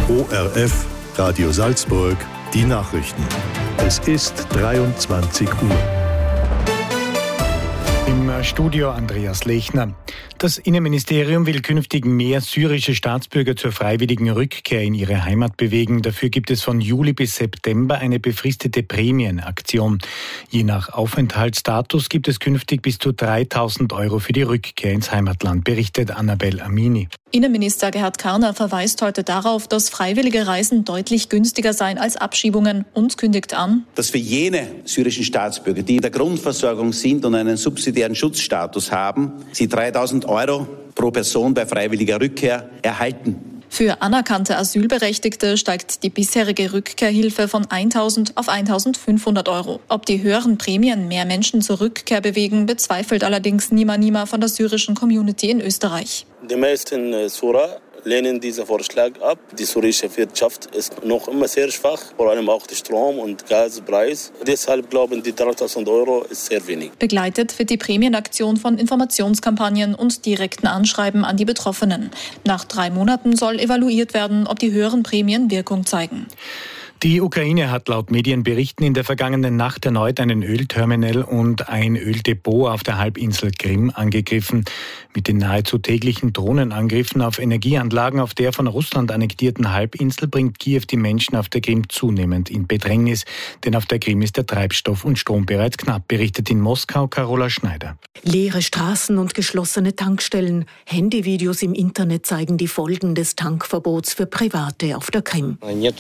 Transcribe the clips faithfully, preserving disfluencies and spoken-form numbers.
O R F, Radio Salzburg, die Nachrichten. Es ist dreiundzwanzig Uhr. Im Studio Andreas Lechner. Das Innenministerium will künftig mehr syrische Staatsbürger zur freiwilligen Rückkehr in ihre Heimat bewegen. Dafür gibt es von Juli bis September eine befristete Prämienaktion. Je nach Aufenthaltsstatus gibt es künftig bis zu dreitausend Euro für die Rückkehr ins Heimatland, berichtet Annabel Amini. Innenminister Gerhard Karner verweist heute darauf, dass freiwillige Reisen deutlich günstiger seien als Abschiebungen und kündigt an, dass für jene syrischen Staatsbürger, die in der Grundversorgung sind und einen subsidiären Schutzstatus haben, sie dreitausend Euro pro Person bei freiwilliger Rückkehr erhalten. Für anerkannte Asylberechtigte steigt die bisherige Rückkehrhilfe von eintausend auf eintausendfünfhundert Euro. Ob die höheren Prämien mehr Menschen zur Rückkehr bewegen, bezweifelt allerdings Nima Nima von der syrischen Community in Österreich. Die meisten Syrer lehnen diesen Vorschlag ab. Die syrische Wirtschaft ist noch immer sehr schwach, vor allem auch der Strom- und Gaspreis. Deshalb glauben die dreitausend Euro ist sehr wenig. Begleitet wird die Prämienaktion von Informationskampagnen und direkten Anschreiben an die Betroffenen. Nach drei Monaten soll evaluiert werden, ob die höheren Prämien Wirkung zeigen. Die Ukraine hat laut Medienberichten in der vergangenen Nacht erneut einen Ölterminal und ein Öldepot auf der Halbinsel Krim angegriffen. Mit den nahezu täglichen Drohnenangriffen auf Energieanlagen auf der von Russland annektierten Halbinsel bringt Kiew die Menschen auf der Krim zunehmend in Bedrängnis. Denn auf der Krim ist der Treibstoff und Strom bereits knapp, berichtet in Moskau Carola Schneider. Leere Straßen und geschlossene Tankstellen. Handyvideos im Internet zeigen die Folgen des Tankverbots für Private auf der Krim.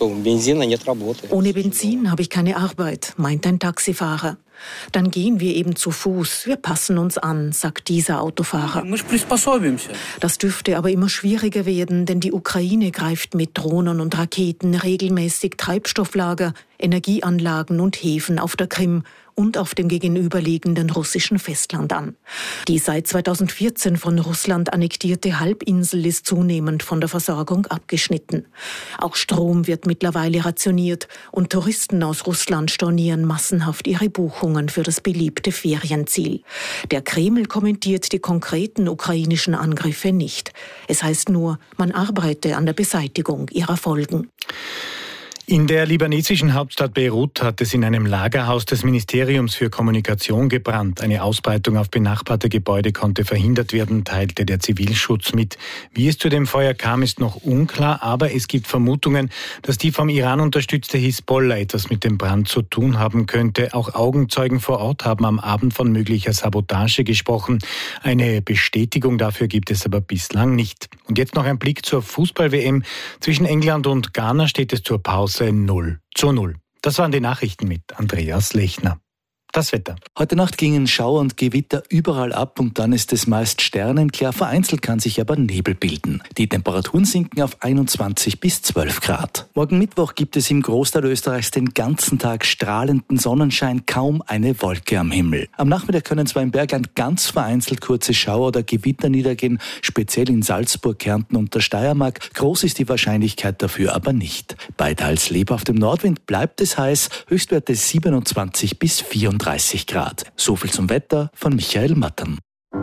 Ohne Benzin habe ich keine Arbeit, meint ein Taxifahrer. Dann gehen wir eben zu Fuß. Wir passen uns an, sagt dieser Autofahrer. Das dürfte aber immer schwieriger werden, denn die Ukraine greift mit Drohnen und Raketen regelmäßig Treibstofflager, Energieanlagen und Häfen auf der Krim und auf dem gegenüberliegenden russischen Festland an. Die seit zweitausendvierzehn von Russland annektierte Halbinsel ist zunehmend von der Versorgung abgeschnitten. Auch Strom wird mittlerweile rationiert und Touristen aus Russland stornieren massenhaft ihre Buchungen für das beliebte Ferienziel. Der Kreml kommentiert die konkreten ukrainischen Angriffe nicht. Es heißt nur, man arbeite an der Beseitigung ihrer Folgen. In der libanesischen Hauptstadt Beirut hat es in einem Lagerhaus des Ministeriums für Kommunikation gebrannt. Eine Ausbreitung auf benachbarte Gebäude konnte verhindert werden, teilte der Zivilschutz mit. Wie es zu dem Feuer kam, ist noch unklar, aber es gibt Vermutungen, dass die vom Iran unterstützte Hisbollah etwas mit dem Brand zu tun haben könnte. Auch Augenzeugen vor Ort haben am Abend von möglicher Sabotage gesprochen. Eine Bestätigung dafür gibt es aber bislang nicht. Und jetzt noch ein Blick zur Fußball-W M. Zwischen England und Ghana steht es zur Pause null zu null. Das waren die Nachrichten mit Andreas Lechner. Das Wetter. Heute Nacht gingen Schauer und Gewitter überall ab und dann ist es meist sternenklar. Vereinzelt kann sich aber Nebel bilden. Die Temperaturen sinken auf einundzwanzig bis zwölf Grad. Morgen Mittwoch gibt es im Großteil Österreichs den ganzen Tag strahlenden Sonnenschein, kaum eine Wolke am Himmel. Am Nachmittag können zwar im Bergland ganz vereinzelt kurze Schauer oder Gewitter niedergehen, speziell in Salzburg, Kärnten und der Steiermark. Groß ist die Wahrscheinlichkeit dafür aber nicht. Bei teils lebhaftem Nordwind bleibt es heiß, Höchstwerte siebenundzwanzig bis vierunddreißig Grad. So viel zum Wetter von Michael Mattern.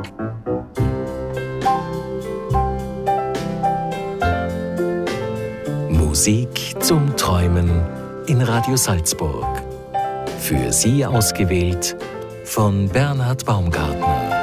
Musik zum Träumen in Radio Salzburg. Für Sie ausgewählt von Bernhard Baumgartner.